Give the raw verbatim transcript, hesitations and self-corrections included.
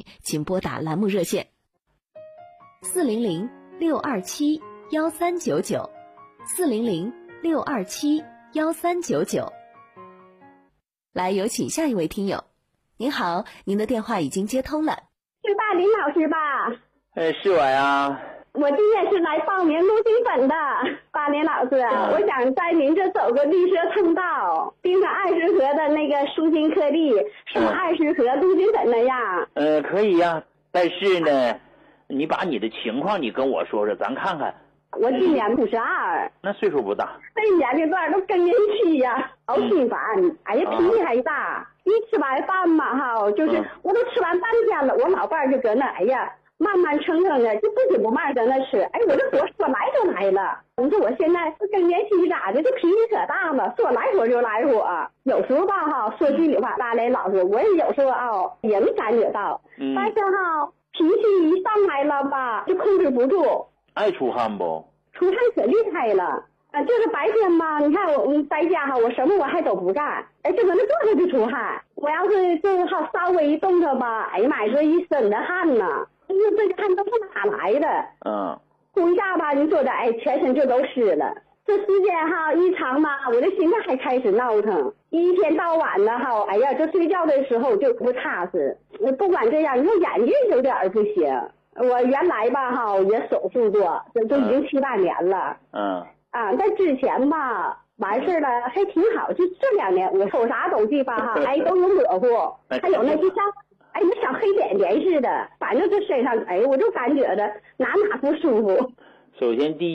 你，请拨打栏目热线四零零六二七幺三九九四零零六二七幺三九九。来，有请下一位听友。您好，您的电话已经接通了。 是大林老师吧？ 呃，是我呀。 我今天是来报名录金粉的，大林老师， 嗯、 我想在您这走个绿色通道，冰上二十盒的那个舒筋颗粒，送二十盒录金粉那样。 呃，可以呀，但是呢，你把你的情况你跟我说说，咱看看。 我今年五十二， 那岁数不大。 这年龄段都更年期呀，好心烦。哎呀，脾气还大。一吃完饭嘛哈，就是我都吃完半天了，我老伴儿就搁那，哎呀，慢慢撑撑的，就不紧不慢搁那吃。哎，我这说说来就来了。你说我现在更年期咋的？这脾气可大了，说来火就来火。有时候吧哈，说心里话，大雷老师，我也有时候啊也没感觉到， 嗯、 但是哈，脾气一上来了吧，就控制不住。 爱出汗不？ 出汗可厉害了啊！就是白天吧，你看我在家哈，我什么我还都不干，哎，就搁那坐着就出汗。我要是就好稍微一动着吧，哎呀妈呀，这一身的汗呐！哎呦，这个汗都从哪来的？ 嗯， 回家吧，你说的，哎，全身就都湿了。这时间哈一长吧，我的心脏还开始闹腾，一天到晚的哈，哎呀，这睡觉的时候就不踏实。不管这样，你说眼睛有点不行。我原来吧哈也手术过，这都已经七八年了。 嗯。 啊，在之前吧完事了还挺好，就这两年我瞅啥东西吧哈，哎都有模糊，还有那就像哎那小黑点点似的，反正这身上哎我就感觉着哪哪不舒服。 首先第一。